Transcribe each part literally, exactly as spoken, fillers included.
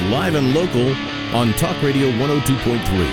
live and local on Talk Radio one oh two point three.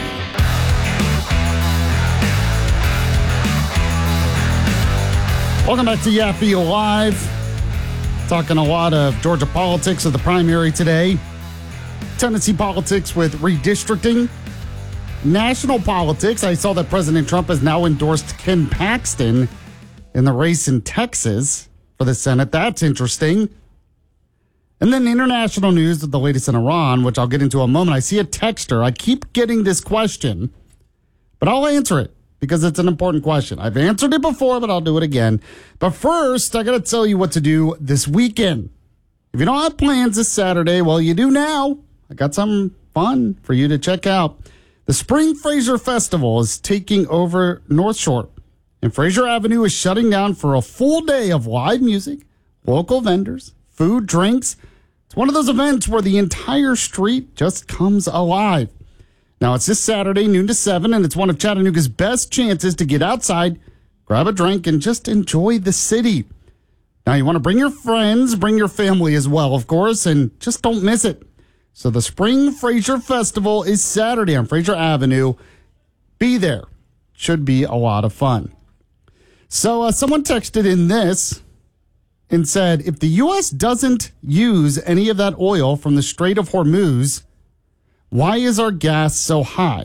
Welcome back to Yaffe Live. Talking a lot of Georgia politics of the primary today. Tennessee politics with redistricting. National politics. I saw that President Trump has now endorsed Ken Paxton in the race in Texas for the Senate. That's interesting. And then international news with the latest in Iran, which I'll get into in a moment. I see a texter. I keep getting this question, but I'll answer it because it's an important question. I've answered it before, but I'll do it again. But first, I got to tell you what to do this weekend. If you don't have plans this Saturday, well, you do now. I got something fun for you to check out. The Spring Fraser Festival is taking over North Shore, and Fraser Avenue is shutting down for a full day of live music, local vendors, food, drinks. It's one of those events where the entire street just comes alive. Now, it's this Saturday, noon to seven, and it's one of Chattanooga's best chances to get outside, grab a drink, and just enjoy the city. Now, you want to bring your friends, bring your family as well, of course, and just don't miss it. So the Spring Fraser Festival is Saturday on Fraser Avenue. Be there. Should be a lot of fun. So uh, someone texted in this and said, if the U S doesn't use any of that oil from the Strait of Hormuz, why is our gas so high?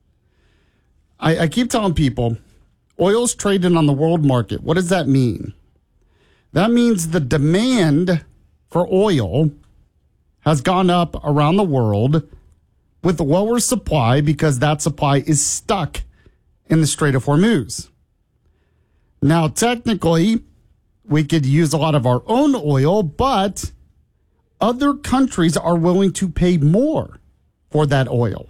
I, I keep telling people, oil's traded on the world market. What does that mean? That means the demand for oil has gone up around the world with lower supply because that supply is stuck in the Strait of Hormuz. Now, technically, we could use a lot of our own oil, but other countries are willing to pay more for that oil,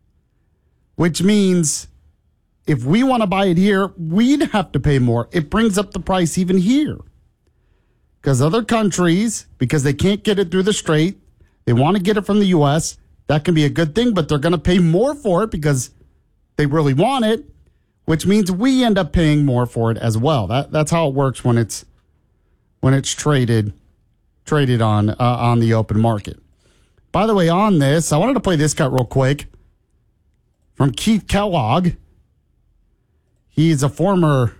which means if we want to buy it here, we'd have to pay more. It brings up the price even here because other countries, because they can't get it through the Strait, they want to get it from the U S. That can be a good thing, but they're going to pay more for it because they really want it, which means we end up paying more for it as well. That that's how it works when it's when it's traded traded on uh, on the open market. By the way, on this, I wanted to play this cut real quick from Keith Kellogg. He's a former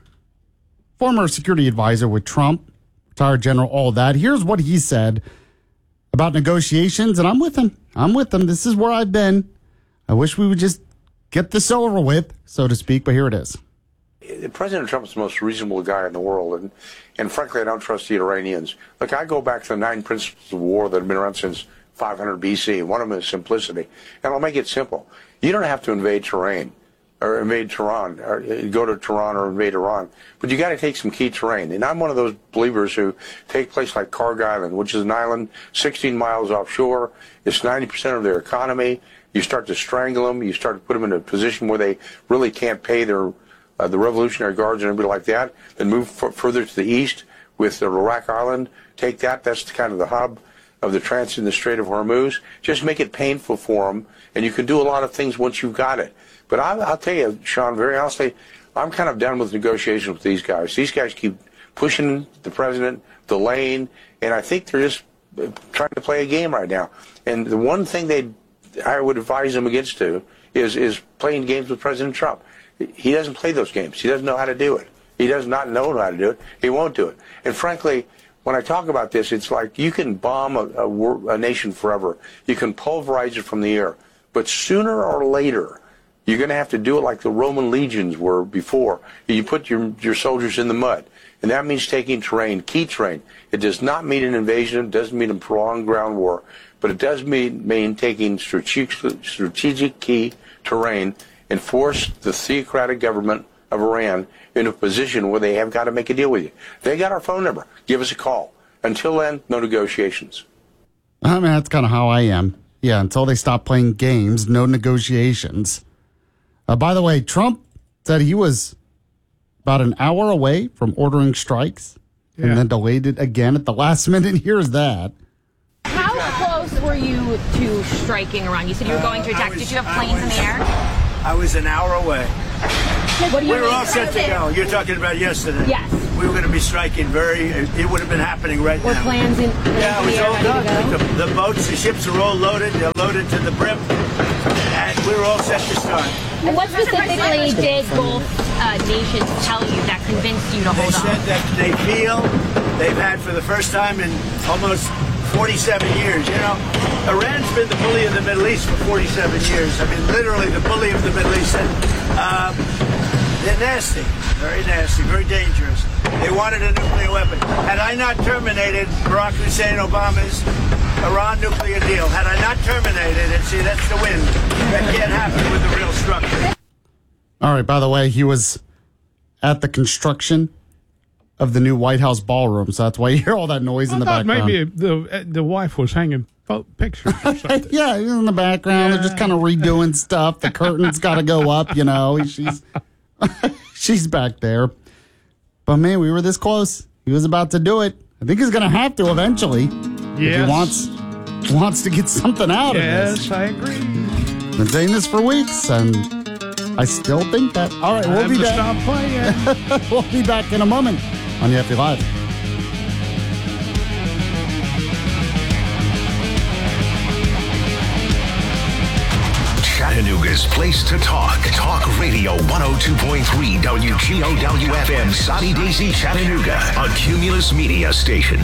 former security advisor with Trump, retired general, all that. Here's what he said about negotiations, and I'm with him. I'm with him. This is where I've been. I wish we would just get this over with, so to speak, but here it is. President Trump's the most reasonable guy in the world, and, and frankly, I don't trust the Iranians. Look, I go back to the nine principles of war that have been around since five hundred B C. One of them is simplicity. And I'll make it simple. You don't have to invade terrain or invade Tehran, or go to Tehran or invade Iran, but you got to take some key terrain. And I'm one of those believers who take a place like Karg Island, which is an island sixteen miles offshore. It's ninety percent of their economy. You start to strangle them. You start to put them in a position where they really can't pay their uh, the Revolutionary Guards and everybody like that. Then move f- further to the east with the Iraq Island. Take that. That's kind of the hub of the transit in the Strait of Hormuz. Just make it painful for them, and you can do a lot of things once you've got it. But I'll, I'll tell you, Sean, very honestly, I'm kind of done with negotiations with these guys. These guys keep pushing the president, delaying, and I think they're just trying to play a game right now. And the one thing they, I would advise them against to is is playing games with President Trump. He doesn't play those games. He doesn't know how to do it. He does not know how to do it. He won't do it. And frankly, when I talk about this, it's like you can bomb a, a, a nation forever. You can pulverize it from the air. But sooner or later, you're going to have to do it like the Roman legions were before. You put your, your soldiers in the mud. And that means taking terrain, key terrain. It does not mean an invasion. It doesn't mean a prolonged ground war. But it does mean, mean taking strategic, strategic key terrain and force the theocratic government of Iran in a position where they have got to make a deal with you. They got our phone number. Give us a call. Until then, no negotiations. I mean, that's kind of how I am. Yeah, until they stop playing games, no negotiations. Uh, by the way, Trump said he was about an hour away from ordering strikes yeah. and then delayed it again at the last minute. Here's that. How close were you to striking Iran? You said you were going to attack. Uh, was, Did you have planes was, in the air? I was an hour away. What do you we were all set to go. You're talking about yesterday. Yes. we were going to be striking very, it would have been happening right Were now. plans in Yeah, it was the air all ready to done. go? The, the boats, the ships are all loaded. They're loaded to the brim. And we were all set to start. And what specifically did both uh, nations tell you that convinced you to They hold said on? that they feel they've had for the first time in almost forty-seven years. You know, Iran's been the bully of the Middle East for forty-seven years. I mean, literally the bully of the Middle East. And, um, they're nasty, very nasty, very dangerous. They wanted a nuclear weapon. Had I not terminated Barack Hussein Obama's Iran nuclear deal, had I not terminated it, see, that's the win. That can't happen with the real structure. All right, by the way, he was at the construction of the new White House ballroom, so that's why you hear all that noise I in the thought background. maybe the the wife was hanging pho- pictures or something. Yeah, he's in the background. They're just kind of redoing stuff. The curtain's got to go up, you know. She's she's back there. But man, we were this close. He was about to do it. I think he's going to have to eventually. If Yes. he wants wants to get something out of this. Yes, I agree. Been saying this for weeks, and I still think that. All right, we'll Time be to back. stop playing. We'll be back in a moment on U F E Live. Chattanooga's place to talk. Talk Radio one oh two point three W G O W F M, Soddy Daisy, Chattanooga, a Cumulus Media station.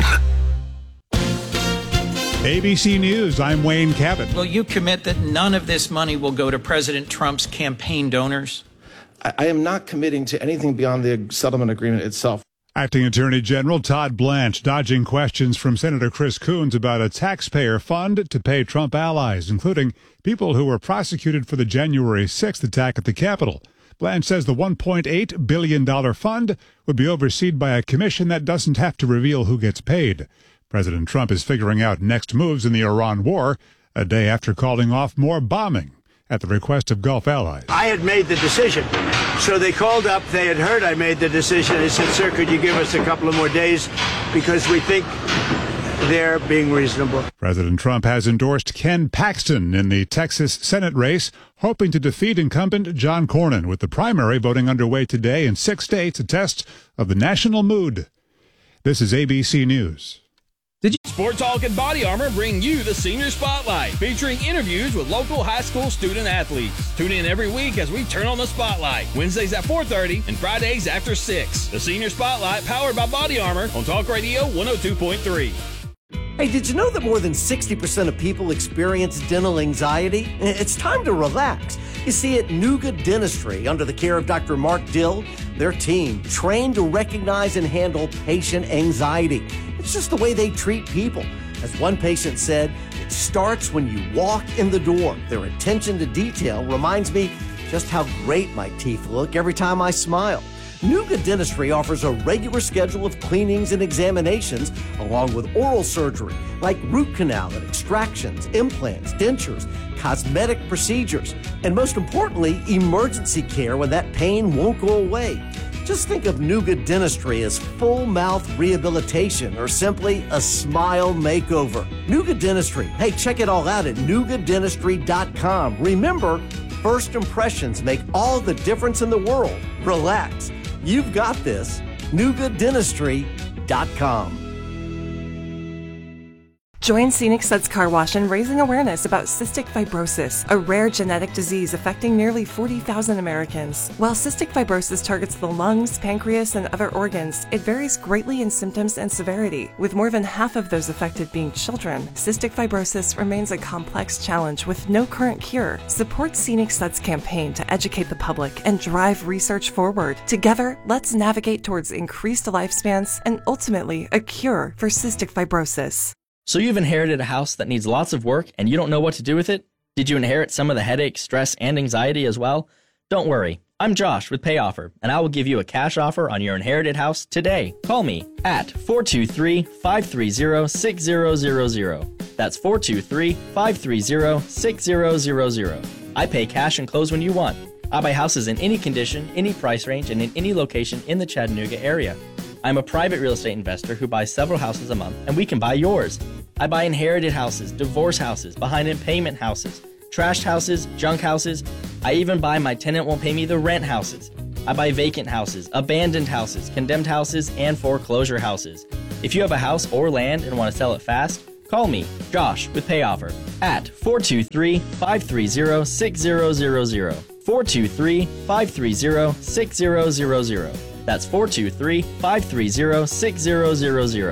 A B C News, I'm Wayne Cabot. Will you commit that none of this money will go to President Trump's campaign donors? I, I am not committing to anything beyond the settlement agreement itself. Acting Attorney General Todd Blanche dodging questions from Senator Chris Coons about a taxpayer fund to pay Trump allies, including people who were prosecuted for the January sixth attack at the Capitol. Blanche says the one point eight billion dollars fund would be overseen by a commission that doesn't have to reveal who gets paid. President Trump is figuring out next moves in the Iran war, a day after calling off more bombing at the request of Gulf allies. I had made the decision. So they called up, they had heard I made the decision. They said, sir, could you give us a couple of more days because we think they're being reasonable. President Trump has endorsed Ken Paxton in the Texas Senate race, hoping to defeat incumbent John Cornyn, with the primary voting underway today in six states, a test of the national mood. This is A B C News. Did you? Sport Talk and Body Armor bring you the Senior Spotlight, featuring interviews with local high school student athletes. Tune in every week as we turn on the spotlight, Wednesdays at four thirty and Fridays after six. The Senior Spotlight, powered by Body Armor on Talk Radio one oh two point three. Hey, did you know that more than sixty percent of people experience dental anxiety? It's time to relax. You see, at Nuga Dentistry, under the care of Doctor Mark Dill, their team trained to recognize and handle patient anxiety. It's just the way they treat people. As one patient said, it starts when you walk in the door. Their attention to detail reminds me just how great my teeth look every time I smile. Nuga Dentistry offers a regular schedule of cleanings and examinations, along with oral surgery, like root canal and extractions, implants, dentures, cosmetic procedures, and most importantly, emergency care when that pain won't go away. Just think of Nuga Dentistry as full mouth rehabilitation or simply a smile makeover. Nuga Dentistry. Hey, check it all out at nuga dentistry dot com. Remember, first impressions make all the difference in the world. Relax. You've got this. nuga dentistry dot com. Join Scenic Suds Car Wash in raising awareness about cystic fibrosis, a rare genetic disease affecting nearly forty thousand Americans. While cystic fibrosis targets the lungs, pancreas, and other organs, it varies greatly in symptoms and severity. With more than half of those affected being children, cystic fibrosis remains a complex challenge with no current cure. Support Scenic Suds' campaign to educate the public and drive research forward. Together, let's navigate towards increased lifespans and ultimately a cure for cystic fibrosis. So you've inherited a house that needs lots of work and you don't know what to do with it? Did you inherit some of the headache, stress, and anxiety as well? Don't worry. I'm Josh with PayOffer, and I will give you a cash offer on your inherited house today. Call me at four two three, five three zero, six zero zero zero. That's four two three, five three zero, six zero zero zero. I pay cash and close when you want. I buy houses in any condition, any price range, and in any location in the Chattanooga area. I'm a private real estate investor who buys several houses a month, and we can buy yours. I buy inherited houses, divorce houses, behind-in-payment houses, trashed houses, junk houses. I even buy my tenant won't pay me the rent houses. I buy vacant houses, abandoned houses, condemned houses, and foreclosure houses. If you have a house or land and want to sell it fast, call me, Josh, with Pay Offer at four two three, five three zero, six zero zero zero. four two three, five three zero, six zero zero zero. That's four two three, five three zero, six zero zero zero.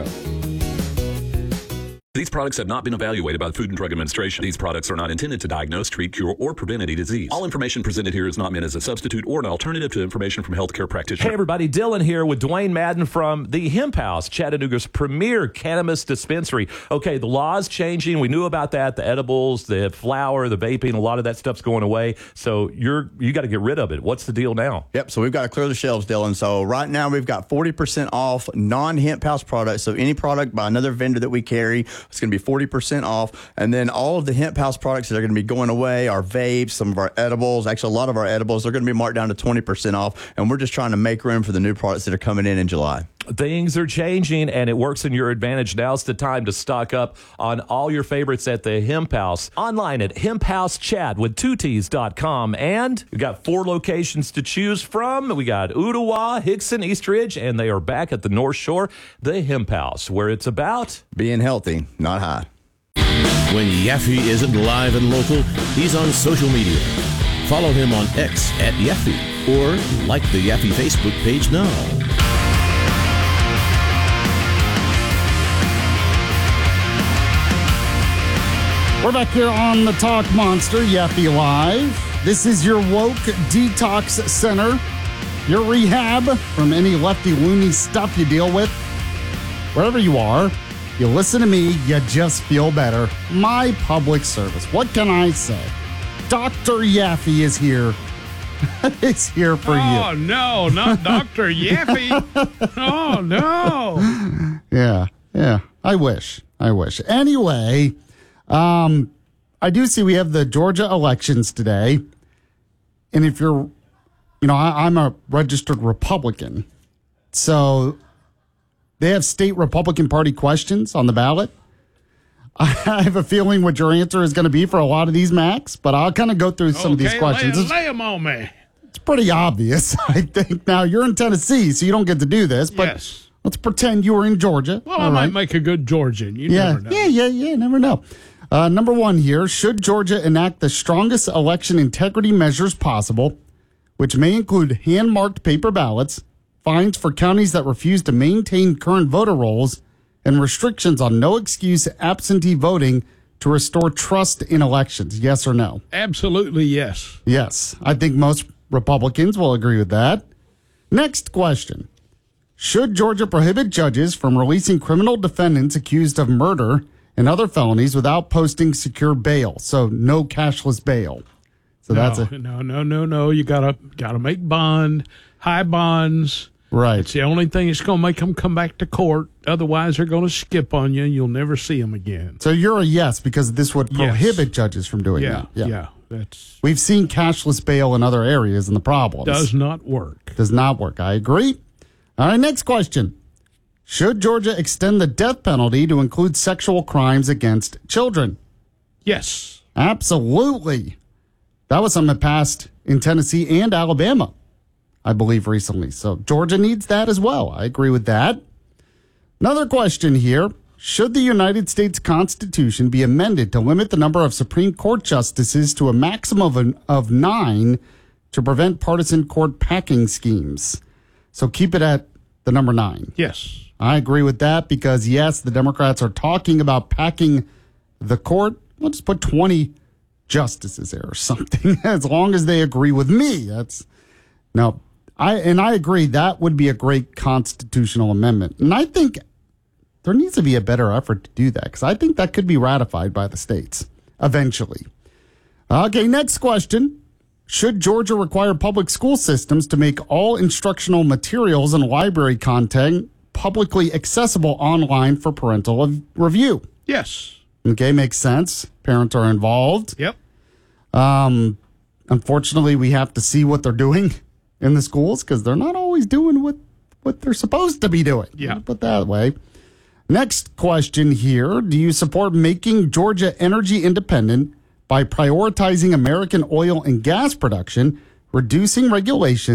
These products have not been evaluated by the Food and Drug Administration. These products are not intended to diagnose, treat, cure, or prevent any disease. All information presented here is not meant as a substitute or an alternative to information from healthcare practitioners. Hey everybody, Dylan here with Dwayne Madden from the Hemp House, Chattanooga's premier cannabis dispensary. Okay, the law's changing. We knew about that. The edibles, the flower, the vaping, a lot of that stuff's going away. So you're you got to get rid of it. What's the deal now? Yep, so we've got to clear the shelves, Dylan. So right now we've got forty percent off non-Hemp House products. So any product by another vendor that we carry, it's going to be forty percent off. And then all of the Hemp House products that are going to be going away, our vapes, some of our edibles, actually a lot of our edibles, they're going to be marked down to twenty percent off. And we're just trying to make room for the new products that are coming in in July. Things are changing, and it works in your advantage. Now's the time to stock up on all your favorites at the Hemp House. Online at hemp house chat with two T's dot com. And we got four locations to choose from. We got Ottawa, Hickson, East Ridge, and they are back at the North Shore, the Hemp House, where it's about being healthy, not high. When Yaffe isn't live and local, he's on social media. Follow him on X at Yaffe, or like the Yaffe Facebook page now. We're back here on the Talk Monster, Yaffe Live. This is your woke detox center, your rehab from any lefty loony stuff you deal with. Wherever you are, you listen to me, you just feel better. My public service. What can I say? Doctor Yaffe is here. It's here for you. Oh, no, not Doctor Yaffe. Oh, no. Yeah, yeah. I wish. I wish. Anyway, um, I do see we have the Georgia elections today. And if you're, you know, I, I'm a registered Republican. So they have state Republican Party questions on the ballot. I have a feeling what your answer is going to be for a lot of these, Max, but I'll kind of go through some okay, of these questions. Lay, It's, lay them on me. it's pretty obvious, I think. Now, you're in Tennessee, so you don't get to do this, but Yes. let's pretend you were in Georgia. Well, I All might right. make a good Georgian. You yeah, never know. yeah, yeah, yeah, never know. Uh, number one here, should Georgia enact the strongest election integrity measures possible, which may include hand-marked paper ballots, fines for counties that refuse to maintain current voter rolls, and restrictions on no-excuse absentee voting to restore trust in elections? Yes or no? Absolutely yes. Yes. I think most Republicans will agree with that. Next question. Should Georgia prohibit judges from releasing criminal defendants accused of murder and other felonies without posting secure bail? So no cashless bail. So no, that's a no, no, no, no. You gotta gotta make bond, high bonds. Right. It's the only thing that's going to make them come back to court. Otherwise, they're going to skip on you, and you'll never see them again. So you're a yes because this would prohibit Yes. judges from doing Yeah, that. yeah, that's We've seen cashless bail in other areas, and the problems does not work. does not work. I agree. All right, next question. Should Georgia extend the death penalty to include sexual crimes against children? Yes. Absolutely. That was something that passed in Tennessee and Alabama, I believe, recently. So Georgia needs that as well. I agree with that. Another question here. Should the United States Constitution be amended to limit the number of Supreme Court justices to a maximum of, of nine to prevent partisan court packing schemes? So keep it at the number nine. Yes. I agree with that because, yes, the Democrats are talking about packing the court. We'll just put twenty justices there or something, as long as they agree with me. That's no, I and I agree that would be a great constitutional amendment. And I think there needs to be a better effort to do that because I think that could be ratified by the states eventually. Okay, next question. Should Georgia require public school systems to make all instructional materials and library content publicly accessible online for parental review? Yes. Okay, makes sense. Parents are involved. Yep. Um, unfortunately, we have to see what they're doing in the schools because they're not always doing what, what they're supposed to be doing. Yeah. Let's put it that way. Next question here. Do you support making Georgia energy independent by prioritizing American oil and gas production, reducing regulations,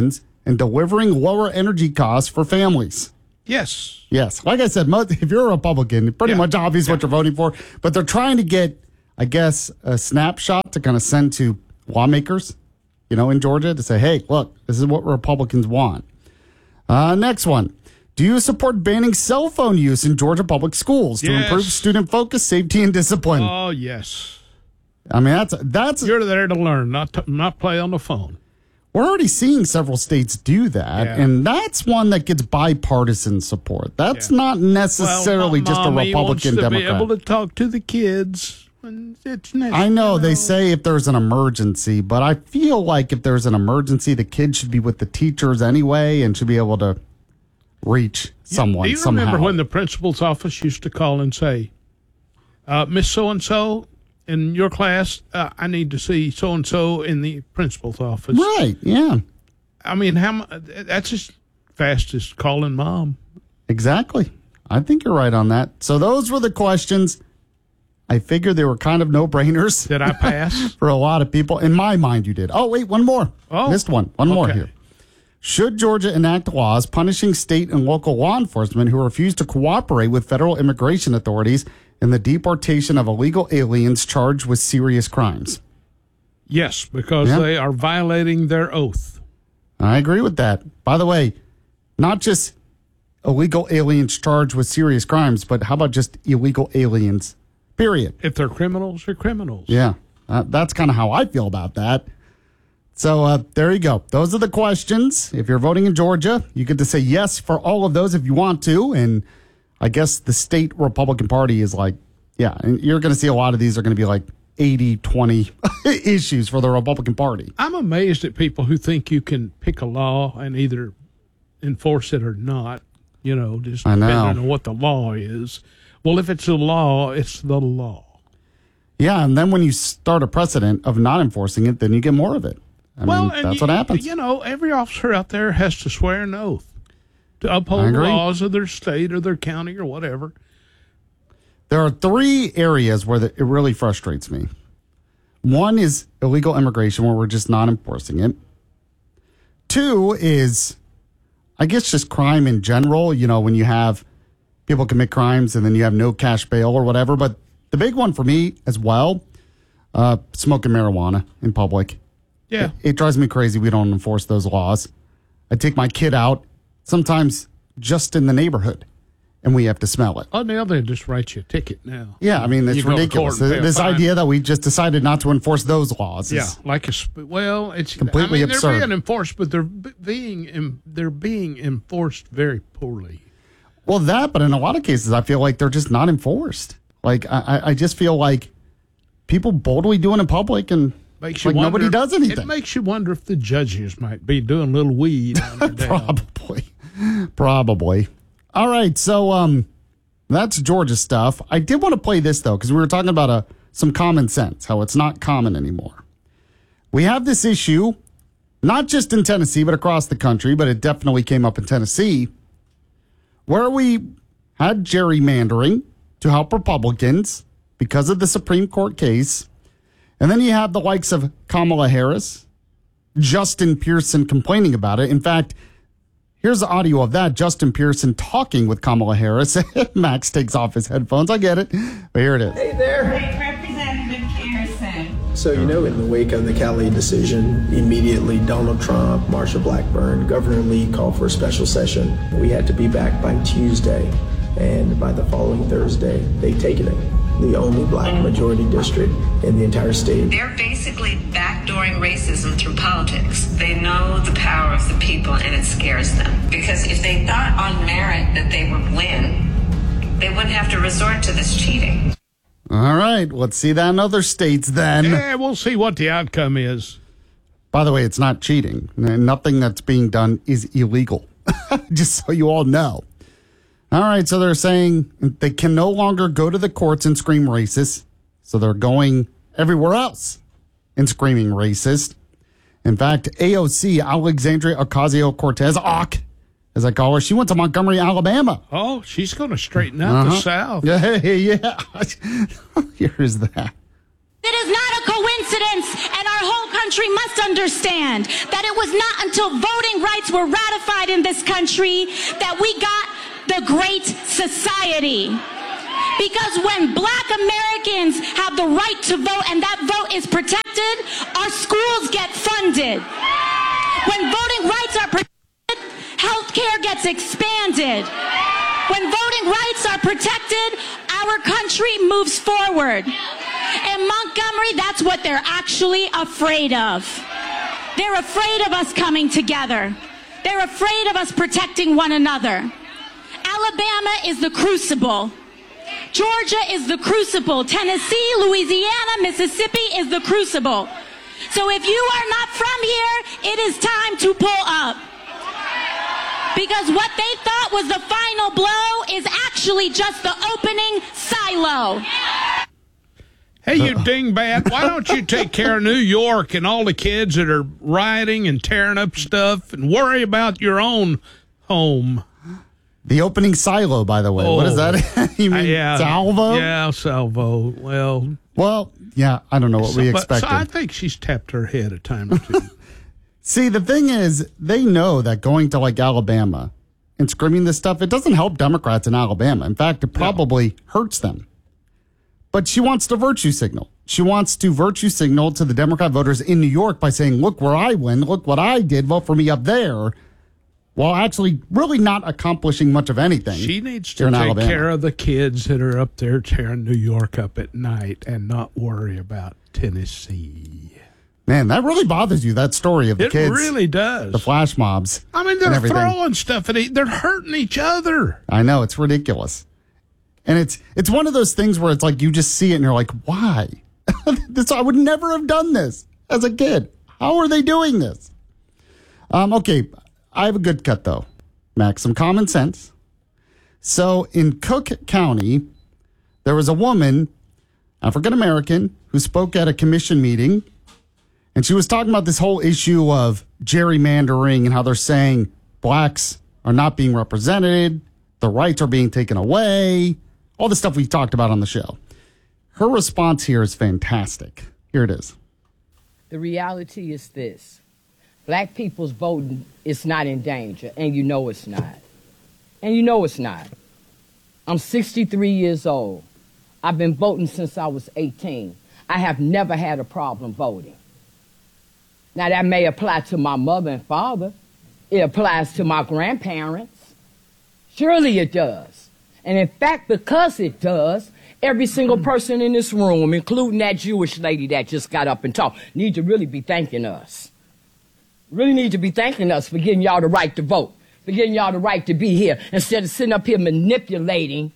and delivering lower energy costs for families. Yes. Yes. Like I said, if you're a Republican, pretty yeah. much obvious yeah. what you're voting for. But they're trying to get, I guess, a snapshot to kind of send to lawmakers, you know, in Georgia to say, hey, look, this is what Republicans want. Uh, next one. Do you support banning cell phone use in Georgia public schools to yes. improve student focus, safety, and discipline? Oh, yes. I mean, that's that's you're there to learn, not to, not play on the phone. We're already seeing several states do that, yeah. and that's one that gets bipartisan support. That's yeah. not necessarily well, just a Republican wants to Democrat. Be able to talk to the kids when it's next, I know, you know they say if there's an emergency, but I feel like if there's an emergency, the kids should be with the teachers anyway and should be able to reach someone. Do you somehow. remember when the principal's office used to call and say, uh, Miss So-and-so, in your class, uh, I need to see so-and-so in the principal's office. Right, yeah. I mean, how that's as fast as calling mom. Exactly. I think you're right on that. So those were the questions. I figured they were kind of no-brainers. Did I pass? For a lot of people. In my mind, you did. Oh, wait, one more. Oh. Missed one. One okay. more here. Should Georgia enact laws punishing state and local law enforcement who refuse to cooperate with federal immigration authorities in the deportation of illegal aliens charged with serious crimes? Yes, because yeah. they are violating their oath. I agree with that. By the way, not just illegal aliens charged with serious crimes, but how about just illegal aliens, period? If they're criminals, they're criminals. Yeah, uh, that's kind of how I feel about that. So uh, there you go. Those are the questions. If you're voting in Georgia, you get to say yes for all of those if you want to. And I guess the state Republican Party is like, yeah, and you're going to see a lot of these are going to be like eighty twenty issues for the Republican Party. I'm amazed at people who think you can pick a law and either enforce it or not, you know, just I know. depending on what the law is. Well, if it's a law, it's the law. Yeah, and then when you start a precedent of not enforcing it, then you get more of it. I well, mean, that's you, what happens. You know, every officer out there has to swear an oath to uphold the laws of their state or their county or whatever. There are three areas where the, it really frustrates me. One is illegal immigration, where we're just not enforcing it. Two is, I guess, just crime in general. You know, when you have people commit crimes and then you have no cash bail or whatever. But the big one for me as well, uh, smoking marijuana in public. Yeah. It, it drives me crazy we don't enforce those laws. I take my kid out, sometimes just in the neighborhood, and we have to smell it. Oh, now they just write you a ticket now. Yeah, I mean, it's ridiculous. This idea that we just decided not to enforce those laws is yeah, like a, well, it's completely I mean, absurd. They're being enforced, but they're being they're being enforced very poorly. Well, that, but in a lot of cases, I feel like they're just not enforced. Like, I, I just feel like people boldly do it in public and makes you like wonder, nobody does anything. It makes you wonder if the judges might be doing a little weed. Probably. Probably. All right, so um, that's Georgia stuff. I did want to play this, though, because we were talking about uh, some common sense, how it's not common anymore. We have this issue, not just in Tennessee, but across the country, but it definitely came up in Tennessee, where we had gerrymandering to help Republicans because of the Supreme Court case. And then you have the likes of Kamala Harris, Justin Pearson complaining about it. In fact, here's the audio of that. Justin Pearson talking with Kamala Harris. Max takes off his headphones. I get it. But here it is. Hey there. Hey, Representative Pearson. So, you know, in the wake of the Cali decision, immediately Donald Trump, Marsha Blackburn, Governor Lee called for a special session. We had to be back by Tuesday. And by the following Thursday, they've taken it. The only black majority district in the entire state. They're basically backdooring racism through politics. They know the power of the people and it scares them. Because if they thought on merit that they would win, they wouldn't have to resort to this cheating. All right, let's see that in other states then. Yeah, we'll see what the outcome is. By the way, it's not cheating. Nothing that's being done is illegal. Just so you all know. All right, so they're saying they can no longer go to the courts and scream racist, so they're going everywhere else and screaming racist. In fact, A O C, Alexandria Ocasio-Cortez, A O C, as I call her, she went to Montgomery, Alabama. Oh, she's going to straighten out uh-huh. the South. Yeah, yeah. Here's that. It is not a coincidence, and our whole country must must understand that it was not until voting rights were ratified in this country that we got the Great Society. Because when black Americans have the right to vote and that vote is protected, our schools get funded. When voting rights are protected, health care gets expanded. When voting rights are protected, our country moves forward. In Montgomery, that's what they're actually afraid of. They're afraid of us coming together. They're afraid of us protecting one another. Alabama is the crucible. Georgia is the crucible. Tennessee, Louisiana, Mississippi is the crucible. So if you are not from here, it is time to pull up. Because what they thought was the final blow is actually just the opening silo. Hey, you dingbat, why don't you take care of New York and all the kids that are rioting and tearing up stuff and worry about your own home? The opening silo, by the way. Oh, what is that? You mean uh, yeah, salvo? Yeah, salvo. Well, well, yeah, I don't know what so, we but, expected. So I think she's tapped her head a time or two. See, the thing is, they know that going to like Alabama and screaming this stuff, it doesn't help Democrats in Alabama. In fact, it probably no. hurts them. But she wants to virtue signal. She wants to virtue signal to the Democrat voters in New York by saying, look where I win, look what I did, vote for me up there, while actually really not accomplishing much of anything. She needs to take Alabama. care of the kids that are up there tearing New York up at night and not worry about Tennessee. Man, that really bothers you, that story of the it kids. It really does. The flash mobs. I mean, they're throwing stuff at each other. They're hurting each other. I know, it's ridiculous. And it's it's one of those things where it's like you just see it and you're like, why? this I would never have done this as a kid. How are they doing this? Um, okay, I have a good cut, though, Max. Some common sense. So in Cook County, there was a woman, African-American, who spoke at a commission meeting. And she was talking about this whole issue of gerrymandering and how they're saying blacks are not being represented, the rights are being taken away, all the stuff we talked about on the show. Her response here is fantastic. Here it is. The reality is this. Black people's voting is not in danger, and you know it's not. And you know it's not. I'm sixty-three years old. I've been voting since I was eighteen. I have never had a problem voting. Now, that may apply to my mother and father. It applies to my grandparents. Surely it does. And in fact, because it does, every single person in this room, including that Jewish lady that just got up and talked, need to really be thanking us. Really need to be thanking us for getting y'all the right to vote, for getting y'all the right to be here, instead of sitting up here manipulating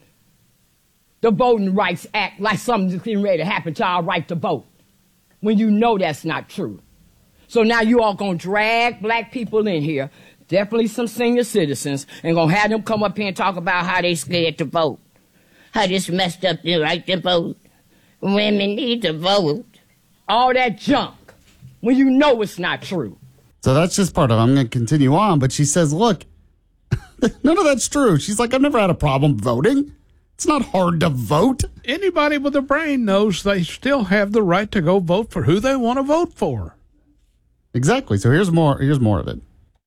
the Voting Rights Act like something's getting ready to happen to our right to vote, when you know that's not true. So now you all going to drag black people in here, definitely some senior citizens, and going to have them come up here and talk about how they scared to vote, how this messed up their right to vote, women need to vote, all that junk, when you know it's not true. So that's just part of it. I'm going to continue on, but she says, look, none of that's true. She's like, I've never had a problem voting. It's not hard to vote. Anybody with a brain knows they still have the right to go vote for who they want to vote for. Exactly. So here's more. Here's more of it.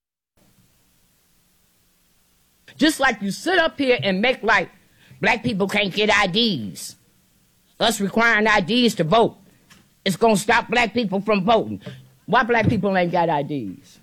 Just like you sit up here and make like black people can't get I Ds. Us requiring I Ds to vote. It's going to stop black people from voting. Why black people ain't got I Ds?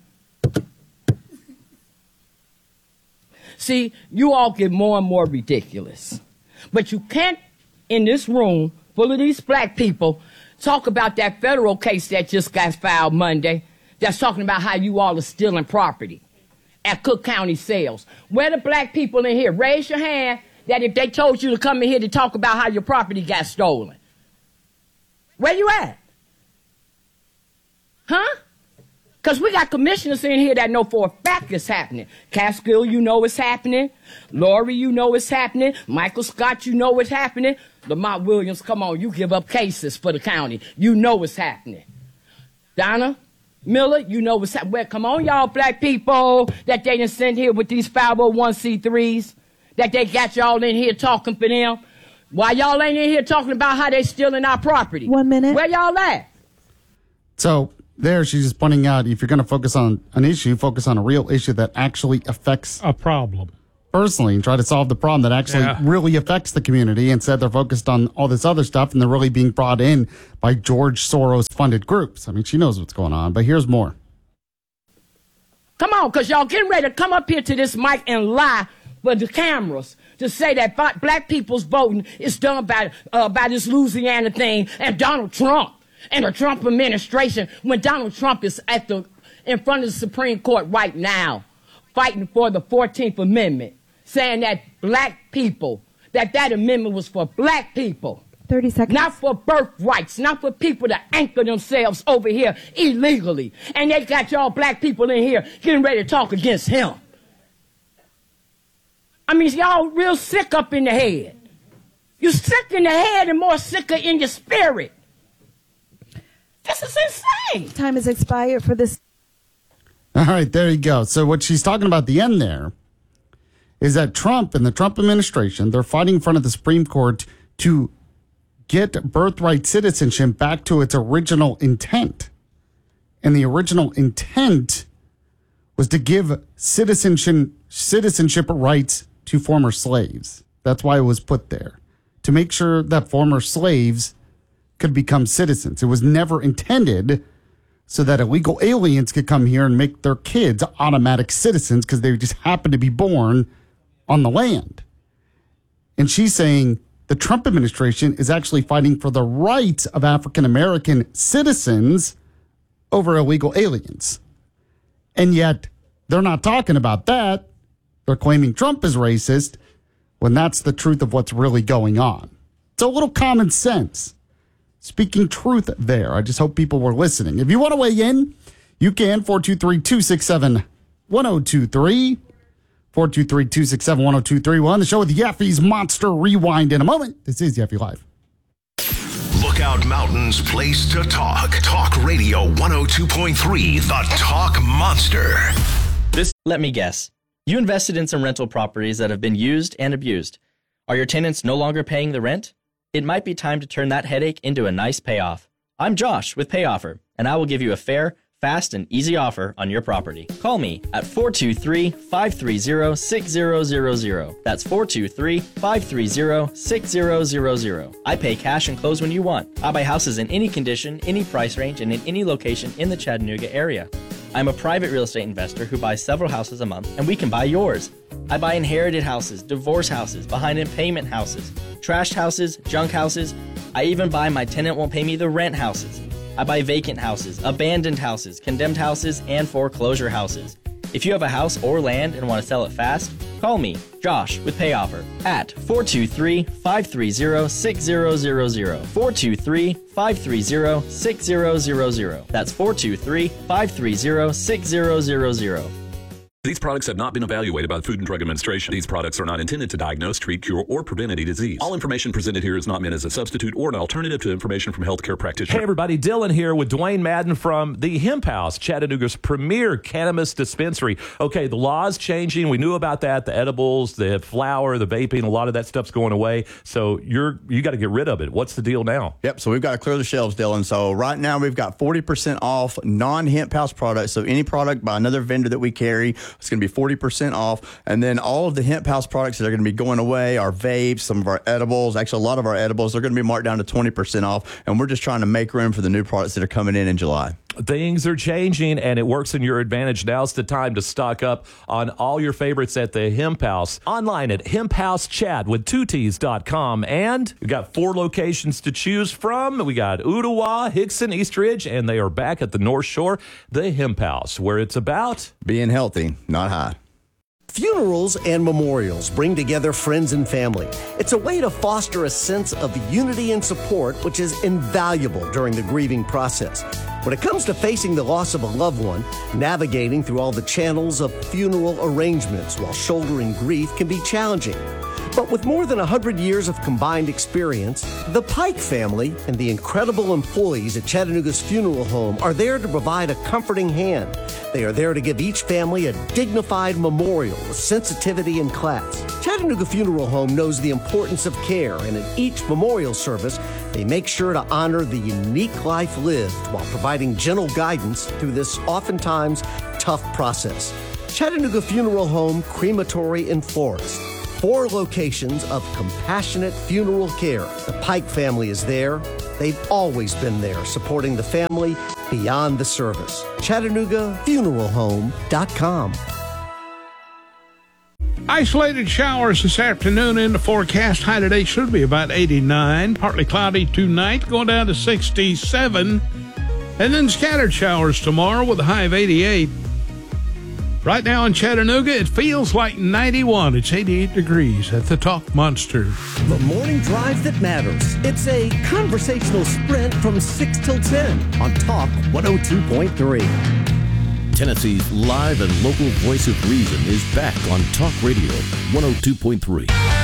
See, you all get more and more ridiculous. But you can't, in this room full of these black people, talk about that federal case that just got filed Monday that's talking about how you all are stealing property at Cook County sales. Where the black people in here? Raise your hand that if they told you to come in here to talk about how your property got stolen. Where you at? Huh? Because we got commissioners in here that know for a fact it's happening. Catskill, you know it's happening. Lori, you know it's happening. Michael Scott, you know it's happening. Lamont Williams, come on, you give up cases for the county. You know it's happening. Donna Miller, you know what's happening. Well, come on, y'all black people that they done send here with these five oh one c threes, that they got y'all in here talking for them. Why y'all ain't in here talking about how they stealing our property? One minute. Where y'all at? So there, she's just pointing out if you're going to focus on an issue, focus on a real issue that actually affects a problem personally and try to solve the problem that actually Yeah. really affects the community. Instead, they're focused on all this other stuff and they're really being brought in by George Soros funded groups. I mean, she knows what's going on, but here's more. Come on, because y'all getting ready to come up here to this mic and lie for the cameras to say that bi- black people's voting is done by, uh, by this Louisiana thing and Donald Trump and the Trump administration when Donald Trump is at the in front of the Supreme Court right now fighting for the fourteenth Amendment, saying that black people, that that amendment was for black people. thirty seconds. Not for birthrights, not for people to anchor themselves over here illegally. And they got y'all black people in here getting ready to talk against him. I mean, y'all real sick up in the head. You sick in the head and more sicker in your spirit. This is insane. Time has expired for this. All right, there you go. So what she's talking about at the end there is that Trump and the Trump administration, they're fighting in front of the Supreme Court to get birthright citizenship back to its original intent. And the original intent was to give citizenship citizenship rights to former slaves. That's why it was put there, to make sure that former slaves could become citizens. It was never intended so that illegal aliens could come here and make their kids automatic citizens because they just happen to be born on the land. And she's saying the Trump administration is actually fighting for the rights of African American citizens over illegal aliens. And yet they're not talking about that. They're claiming Trump is racist when that's the truth of what's really going on. It's a little common sense. Speaking truth there. I just hope people were listening. If you want to weigh in, you can. four two three, two six seven, one oh two three. four two three, two six seven, one oh two three. We're on the show with Yeffy's Monster Rewind in a moment. This is Yeffy Live. Lookout Mountain's place to talk. Talk Radio one oh two point three, the Talk Monster. This, let me guess. You invested in some rental properties that have been used and abused. Are your tenants no longer paying the rent? It might be time to turn that headache into a nice payoff. I'm Josh with PayOffer, and I will give you a fair, fast, and easy offer on your property. Call me at four two three, five three zero, six zero zero zero. That's four two three, five three zero, six zero zero zero. I pay cash and close when you want. I buy houses in any condition, any price range, and in any location in the Chattanooga area. I'm a private real estate investor who buys several houses a month, and we can buy yours. I buy inherited houses, divorce houses, behind in payment houses, trashed houses, junk houses. I even buy my tenant won't pay me the rent houses. I buy vacant houses, abandoned houses, condemned houses, and foreclosure houses. If you have a house or land and want to sell it fast, call me, Josh, with PayOffer at four two three, five three zero, six zero zero zero. four two three, five three zero, six zero zero zero. That's four two three, five three zero, six zero zero zero. These products have not been evaluated by the Food and Drug Administration. These products are not intended to diagnose, treat, cure, or prevent any disease. All information presented here is not meant as a substitute or an alternative to information from healthcare practitioners. Hey, everybody. Dylan here with Dwayne Madden from the Hemp House, Chattanooga's premier cannabis dispensary. Okay, the law's changing. We knew about that. The edibles, the flower, the vaping, a lot of that stuff's going away. So you're you got to get rid of it. What's the deal now? Yep, so we've got to clear the shelves, Dylan. So right now we've got forty percent off non-Hemp House products. So any product by another vendor that we carry, it's going to be forty percent off. And then all of the Hemp House products that are going to be going away, our vapes, some of our edibles, actually a lot of our edibles, they're going to be marked down to twenty percent off. And we're just trying to make room for the new products that are coming in in July. Things are changing, and it works in your advantage. Now's the time to stock up on all your favorites at the Hemp House. Online at hemp house chat with two T's dot com. And we've got four locations to choose from. We got Ottawa, Hickson, East Ridge, and they are back at the North Shore, the Hemp House, where it's about being healthy, not high. Funerals and memorials bring together friends and family. It's a way to foster a sense of unity and support, which is invaluable during the grieving process. When it comes to facing the loss of a loved one, navigating through all the channels of funeral arrangements while shouldering grief can be challenging. But with more than one hundred years of combined experience, the Pike family and the incredible employees at Chattanooga's funeral home are there to provide a comforting hand. They are there to give each family a dignified memorial with sensitivity and class. Chattanooga Funeral Home knows the importance of care, and in each memorial service, They make sure to honor the unique life lived while providing gentle guidance through this oftentimes tough process. Chattanooga Funeral Home, Crematory, and Florist. Four locations of compassionate funeral care. The Pike family is there. They've always been there, supporting the family beyond the service. Chattanooga Funeral Home dot com. Isolated showers this afternoon in the forecast. High today should be about eighty-nine. Partly cloudy tonight, going down to sixty-seven. And then scattered showers tomorrow with a high of eighty-eight. Right now in Chattanooga, it feels like ninety-one. It's eighty-eight degrees at the Talk Monster. The morning drive that matters. It's a conversational sprint from six till ten on Talk one oh two point three. Tennessee's live and local voice of reason is back on Talk Radio one oh two point three.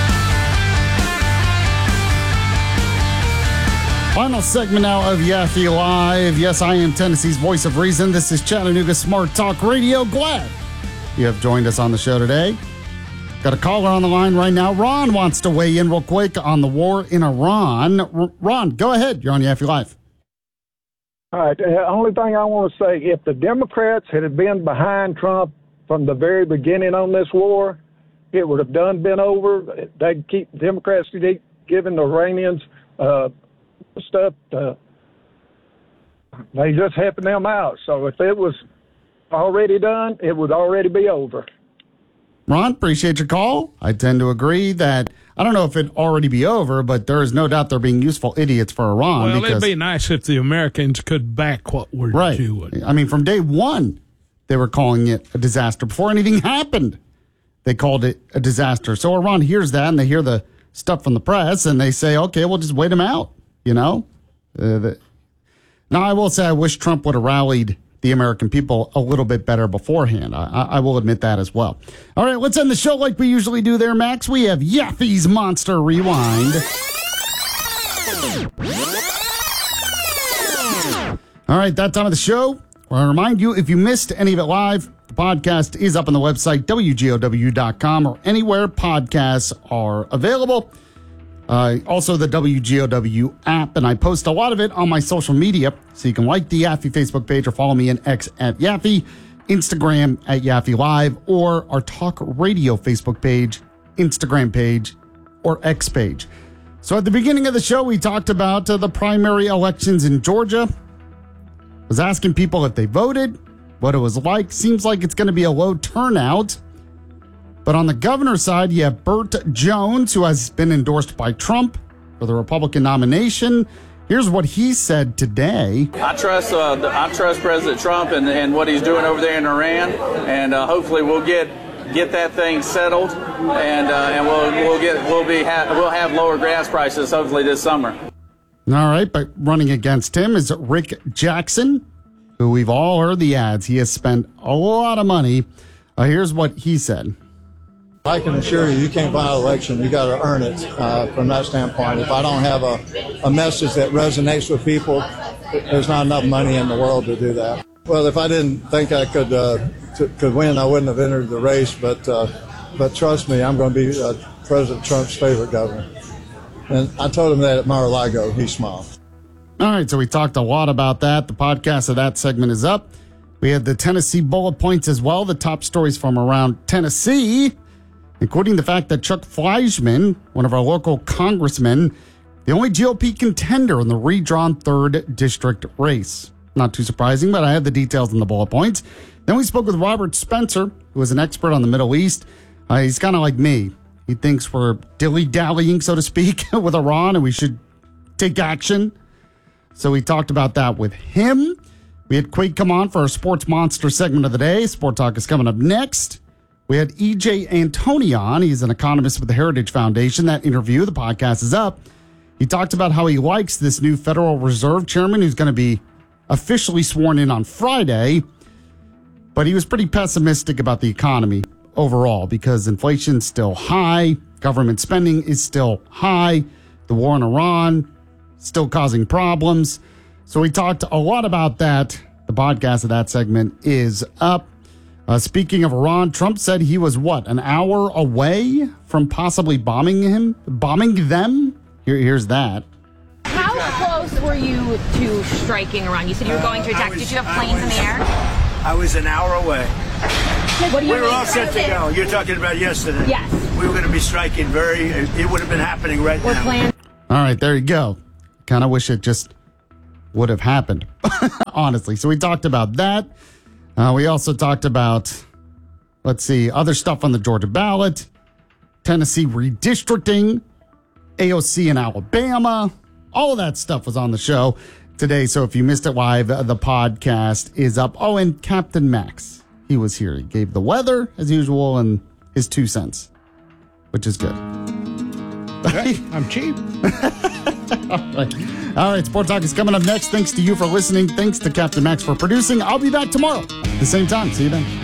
Final segment now of Yaffe Live. Yes, I am Tennessee's voice of reason. This is Chattanooga Smart Talk Radio. Glad you have joined us on the show today. Got a caller on the line right now. Ron wants to weigh in real quick on the war in Iran. R- Ron, go ahead. You're on Yaffe Live. All right. The only thing I want to say, if the Democrats had been behind Trump from the very beginning on this war, it would have done been over. They'd keep Democrats keep giving the Iranians uh, stuff. To, they just helping them out. So if it was already done, it would already be over. Ron, appreciate your call. I tend to agree that I don't know if it'd already be over, but there is no doubt they're being useful idiots for Iran. Well, because, it'd be nice if the Americans could back what we're right. doing. I mean, from day one, they were calling it a disaster. Before anything happened, they called it a disaster. So Iran hears that, and they hear the stuff from the press, and they say, okay, we'll just wait them out, you know? Uh, the, now, I will say I wish Trump would have rallied the American people a little bit better beforehand. I, I will admit that as well. All right, let's end the show like we usually do there, Max. We have Yaffe's Monster Rewind. All right, that time of the show. I want to remind you, if you missed any of it live, the podcast is up on the website, W G O W dot com, or anywhere podcasts are available. Uh, also, the W G O W app, and I post a lot of it on my social media, so you can like the Yaffe Facebook page or follow me in X at Yaffe, Instagram at Yaffe Live, or our Talk Radio Facebook page, Instagram page, or X page. So at the beginning of the show, we talked about uh, the primary elections in Georgia. I was asking people if they voted, what it was like. Seems like it's going to be a low turnout. But on the governor's side, you have Burt Jones, who has been endorsed by Trump for the Republican nomination. Here's what he said today. I trust uh, I trust President Trump and, and what he's doing over there in Iran, and uh, hopefully we'll get get that thing settled, and uh, and we'll we'll get we'll be ha- we'll have lower gas prices hopefully this summer. All right, but running against him is Rick Jackson, who we've all heard the ads. He has spent a lot of money. Uh, here's what he said. I can assure you, you can't buy an election. You got to earn it uh, from that standpoint. If I don't have a, a message that resonates with people, there's not enough money in the world to do that. Well, if I didn't think I could uh, t- could win, I wouldn't have entered the race. But uh, but trust me, I'm going to be uh, President Trump's favorite governor. And I told him that at Mar-a-Lago. He smiled. All right, so we talked a lot about that. The podcast of that segment is up. We had the Tennessee bullet points as well, the top stories from around Tennessee, including the fact that Chuck Fleischman, one of our local congressmen, the only G O P contender in the redrawn third district race. Not too surprising, but I had the details in the bullet points. Then we spoke with Robert Spencer, who is an expert on the Middle East. Uh, he's kind of like me. He thinks we're dilly-dallying, so to speak, with Iran, and we should take action. So we talked about that with him. We had Quake come on for our Sports Monster segment of the day. Sport Talk is coming up next. We had E J Antoni on. He's an economist with the Heritage Foundation. That interview, the podcast is up. He talked about how he likes this new Federal Reserve chairman who's going to be officially sworn in on Friday. But he was pretty pessimistic about the economy overall because inflation's still high. Government spending is still high. The war in Iran still causing problems. So we talked a lot about that. The podcast of that segment is up. Uh, speaking of Iran, Trump said he was, what, an hour away from possibly bombing him, bombing them? Here, here's that. How How close were you to striking Iran? You said you were going to attack. was- Did you have I planes in was- the air? I was an hour away. What do you we were mean? all set to go. You're talking about yesterday. Yes. We were going to be striking very, it would have been happening right We're now. planned. All right, there you go. Kind of wish it just would have happened, honestly. So we talked about that. Uh, we also talked about, let's see, other stuff on the Georgia ballot, Tennessee redistricting, A O C in Alabama. All of that stuff was on the show today. So if you missed it live, uh, the podcast is up. Oh, and Captain Max. He was here. He gave the weather as usual and his two cents, which is good. I'm cheap. All right. All right. Sport Talk is coming up next. Thanks to you for listening. Thanks to Captain Max for producing. I'll be back tomorrow at the same time. See you then.